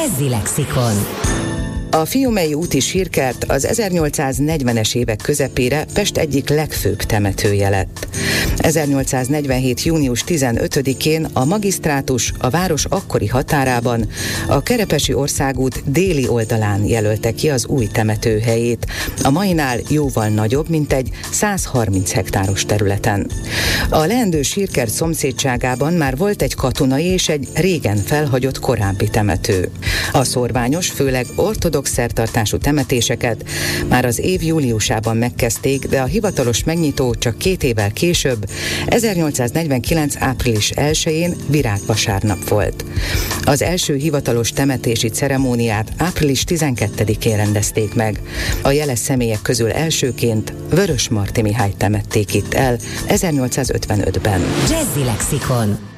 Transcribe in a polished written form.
Jazzy Lexikon. A Fiumei úti sírkert az 1840-es évek közepére Pest egyik legfőbb temetője lett. 1847. június 15-én a magisztrátus a város akkori határában, a Kerepesi országút déli oldalán jelölte ki az új temetőhelyét, a mainál jóval nagyobb, mint egy 130 hektáros területen. A leendő sírkert szomszédságában már volt egy katonai és egy régen felhagyott korábbi temető. A szorványos, főleg ortodox szertartású temetéseket már az év júliusában megkezdték, de a hivatalos megnyitó csak 2 évvel később, 1849. április 1-én virágvasárnap volt. Az első hivatalos temetési ceremóniát április 12-én rendezték meg. A jeles személyek közül elsőként Vörösmarty Mihályt temették itt el 1855-ben. Jazzy Lexikon.